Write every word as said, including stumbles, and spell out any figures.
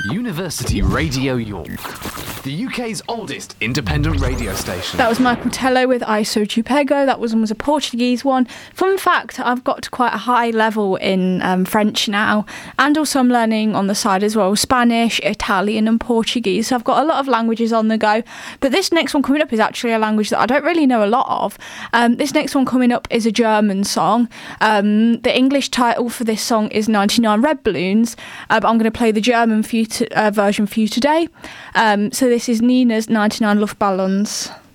University Radio York, the U K's oldest independent radio station. That was Michael Tello with I Sou Te Pego. That was, was a Portuguese one. Fun fact, I've got to quite a high level in um, French now, and also I'm learning on the side as well Spanish, Italian and Portuguese. So I've got a lot of languages on the go. But this next one coming up is actually a language that I don't really know a lot of. Um, this next one coming up is a German song. Um, the English title for this song is ninety-nine Red Balloons, uh, but I'm going to play the German for you to, uh, version for you today. Um, so this is Nina's ninety-nine Luftballons.